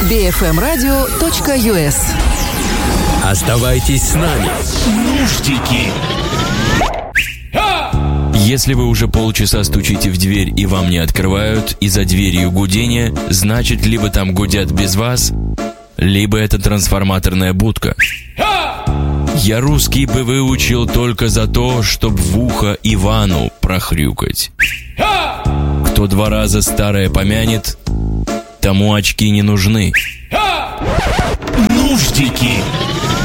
bfmradio.us. Оставайтесь с нами. Нуждики. Если вы уже полчаса стучите в дверь и вам не открывают, и за дверью гудение, значит, либо там гудят без вас, либо это трансформаторная будка. Я русский бы выучил только за то, чтоб в ухо Ивану прохрюкать. Кто 2 раза старое помянет, тому очки не нужны. Нуждики.